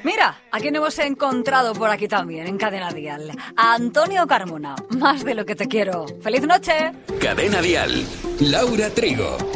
Mira, ¿a quién hemos encontrado por aquí también, en Cadena Dial? A Antonio Carmona, más de lo que te quiero. ¡Feliz noche! Cadena Dial, Laura Trigo.